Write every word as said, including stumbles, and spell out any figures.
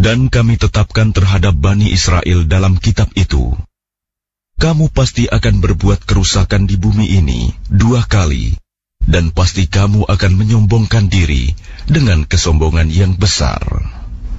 Dan kami tetapkan terhadap Bani Israel dalam kitab itu, kamu pasti akan berbuat kerusakan di bumi ini dua kali, dan pasti kamu akan menyombongkan diri dengan kesombongan yang besar.